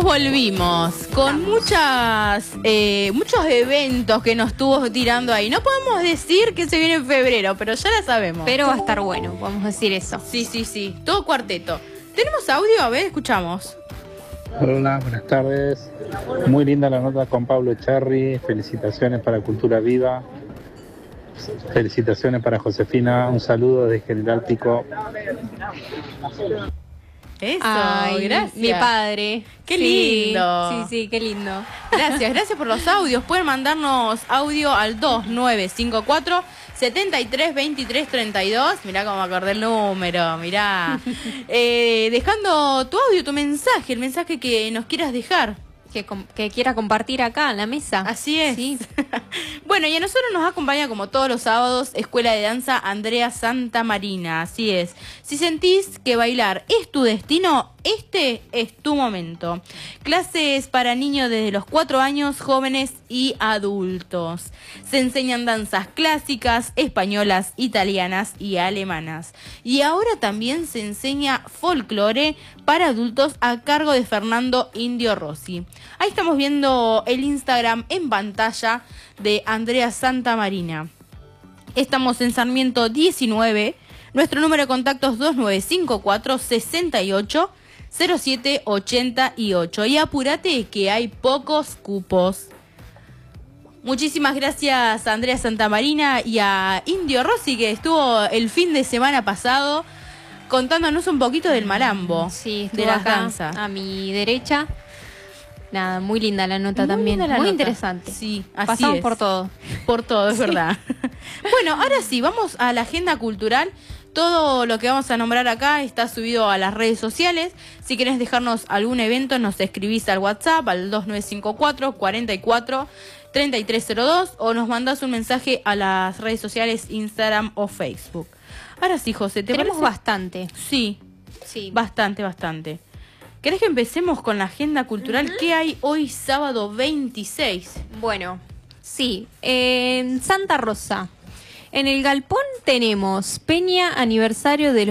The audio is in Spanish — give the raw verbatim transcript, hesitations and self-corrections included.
volvimos con muchas, eh, muchos eventos que nos estuvo tirando ahí. No podemos decir que se viene en febrero, pero ya la sabemos. Pero va a estar bueno, podemos decir eso. Sí, sí, sí, todo cuarteto. ¿Tenemos audio? A ver, escuchamos. Hola, buenas tardes. Muy linda la nota con Pablo Echarri. Felicitaciones para Cultura Viva. Felicitaciones para Josefina. Un saludo desde General Pico. Eso, Ay, gracias. Mi padre. Qué Sí, lindo. Sí, sí, qué lindo. Gracias, gracias por los audios. Pueden mandarnos audio al dos nueve cinco cuatro, siete tres, dos tres, tres dos. Mirá cómo me acordé el número, mirá. eh, dejando tu audio, tu mensaje, el mensaje que nos quieras dejar. Que, que quiera compartir acá en la mesa. Así es. Sí. Bueno, y a nosotros nos acompaña como todos los sábados Escuela de Danza Andrea Santamarina. Así es. Si sentís que bailar es tu destino, este es tu momento. Clases para niños desde los cuatro años, jóvenes y adultos. Se enseñan danzas clásicas, españolas, italianas y alemanas. Y ahora también se enseña folclore para adultos a cargo de Fernando Indio Rossi. Ahí estamos viendo el Instagram en pantalla de Andrea Santamarina. Estamos en Sarmiento diecinueve. Nuestro número de contacto es dos nueve cinco cuatro, seis ocho, cero siete ocho ocho. Y apúrate que hay pocos cupos. Muchísimas gracias a Andrea Santamarina y a Indio Rossi, que estuvo el fin de semana pasado contándonos un poquito del malambo. Sí, de estuvo las acá danzas. a mi derecha. Nada, muy linda la nota Muy también. linda la Muy nota. interesante. Sí, así Pasamos es. por todo. Por todo, es Sí. verdad. Bueno, ahora sí, vamos a la agenda cultural. Todo lo que vamos a nombrar acá está subido a las redes sociales. Si querés dejarnos algún evento, nos escribís al WhatsApp al dos nueve cinco cuatro, cuatro cuatro, tres tres cero dos o nos mandás un mensaje a las redes sociales Instagram o Facebook. Ahora sí, José, ¿te Tenemos parece? bastante. Sí, Sí. bastante, bastante. ¿Querés que empecemos con la agenda cultural? ¿Qué hay hoy sábado veintiséis? Bueno, sí. En Santa Rosa, en el Galpón tenemos Peña Aniversario de los